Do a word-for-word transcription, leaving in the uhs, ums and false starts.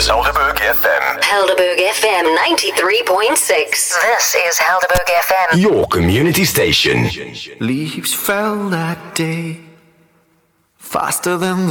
Helderberg F M. Helderberg F M ninety-three point six. This is Helderberg F M. Your community station. Leaves fell that day, faster than